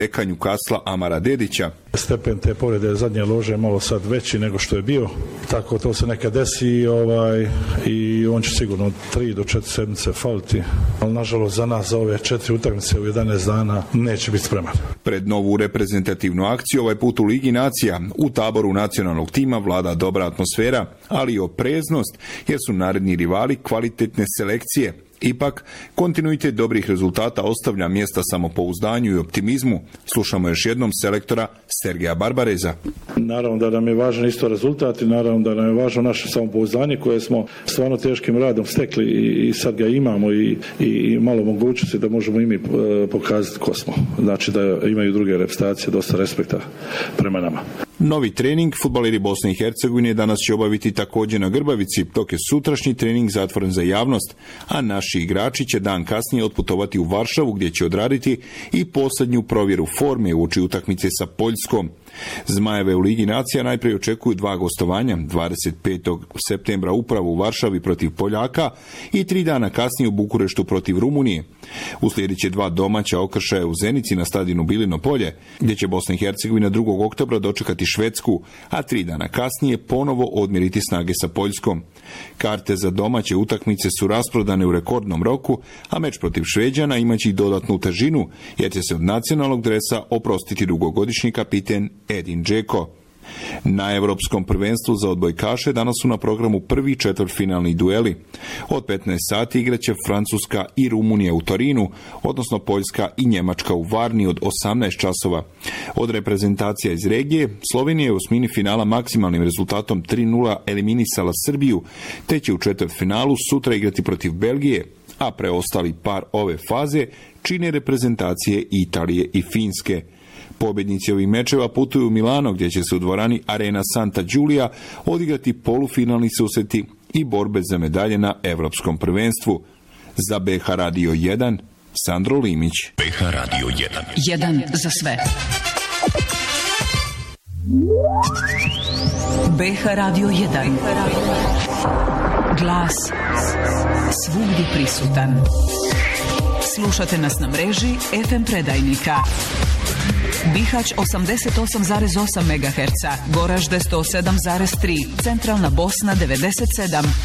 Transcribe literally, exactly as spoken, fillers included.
Ekanju Kasla Amara Dedića. Stepen te povrede zadnje lože je malo sad veći nego što je bio, tako to se nekad desi ovaj, i on će sigurno tri do četiri sedmice faliti, ali nažalost za nas za ove četiri utakmice u jedanaest dana neće biti spreman. Pred novu reprezentativnu akciju ovaj put u Ligi nacija u taboru nacionalnog tima vlada dobra atmosfera, ali i opreznost jer su naredni rivali kvalitetne selekcije. Ipak, kontinuitet dobrih rezultata ostavlja mjesta samopouzdanju i optimizmu. Slušamo još jednom selektora Sergeja Barbareza. Naravno da nam je važan isto rezultat i naravno da nam je važno naše samopouzdanje koje smo stvarno teškim radom stekli i sad ga imamo i, i malo mogućnosti da možemo i mi pokazati ko smo. Znači da imaju druge reprezentacije dosta respekta prema nama. Novi trening fudbaleri Bosne i Hercegovine danas će obaviti također na Grbavici, dok je sutrašnji trening zatvoren za javnost, a naši igrači će dan kasnije otputovati u Varšavu gdje će odraditi i posljednju provjeru forme uoči utakmice sa Poljskom. Zmajeve u Ligi nacija najprije očekuju dva gostovanja, dvadeset petog septembra upravo u Varšavi protiv Poljaka i tri dana kasnije u Bukureštu protiv Rumunije. Uslijedit će dva domaća okršaja u Zenici na stadionu Bilino polje, gdje će Bosna i Hercegovina drugog oktobra dočekati Švedsku, a tri dana kasnije ponovo odmjeriti snage sa Poljskom. Karte za domaće utakmice su rasprodane u rekordnom roku, a meč protiv Šveđana imaće i dodatnu težinu, jer će se od nacionalnog dresa oprostiti dugogodišnji kapiten Edin Džeko. Na Europskom prvenstvu za odbojkaše danas su na programu prvi četvrtfinalni dueli. Od petnaest sati igraće Francuska i Rumunija u Torinu, odnosno Poljska i Njemačka u Varni od osamnaest časova. Od reprezentacija iz regije, Slovenija je u osmini finala maksimalnim rezultatom tri nula eliminisala Srbiju, te će u četvrtfinalu sutra igrati protiv Belgije, a preostali par ove faze čine reprezentacije Italije i Finske. Pobjednici ovih mečeva putuju u Milano, gdje će se u dvorani Arena Santa Giulia odigrati polufinalni susreti i borbe za medalje na Europskom prvenstvu. Za B H Radio jedan, Sandro Limić. B H Radio jedan. jedan za sve. B H Radio jedan. Glas svugdje prisutan. Slušate nas na mreži F M predajnika. Bihać osamdeset osam zarez osam megaherca, Goražde sto sedam zarez tri, Centralna Bosna devedeset sedam,